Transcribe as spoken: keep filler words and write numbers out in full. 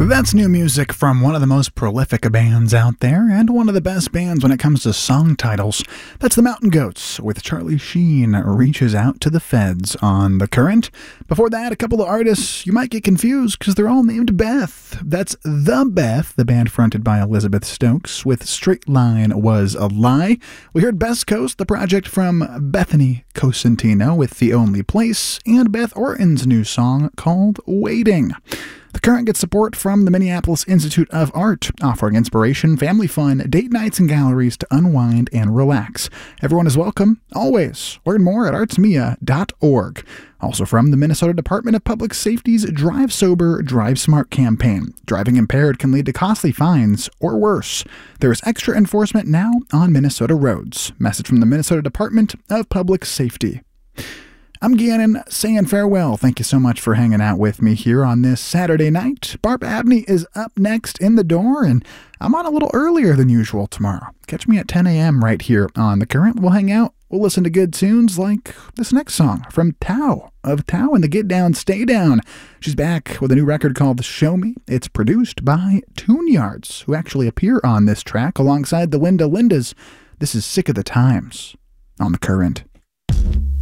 That's new music from one of the most prolific bands out there, and one of the best bands when it comes to song titles. That's the Mountain Goats, with Charlie Sheen Reaches Out to the Feds on The Current. Before that, a couple of artists you might get confused because they're all named Beth. That's The Beth, the band fronted by Elizabeth Stokes, with Straight Line Was a Lie. We heard Best Coast, the project from Bethany Cosentino with The Only Place, and Beth Orton's new song called Waiting. The Current gets support from the Minneapolis Institute of Art, offering inspiration, family fun, date nights, and galleries to unwind and relax. Everyone is welcome, always. Learn more at arts mia dot org. Also from the Minnesota Department of Public Safety's Drive Sober, Drive Smart campaign. Driving impaired can lead to costly fines, or worse. There is extra enforcement now on Minnesota roads. Message from the Minnesota Department of Public Safety. I'm Gannon, saying farewell. Thank you so much for hanging out with me here on this Saturday night. Barb Abney is up next in the door, and I'm on a little earlier than usual tomorrow. Catch me at ten a.m. right here on The Current. We'll hang out. We'll listen to good tunes like this next song from Tao of Tao and the Get Down, Stay Down. She's back with a new record called Show Me. It's produced by Tune Yards, who actually appear on this track alongside the Linda Lindas. This is Sick of the Times on The Current.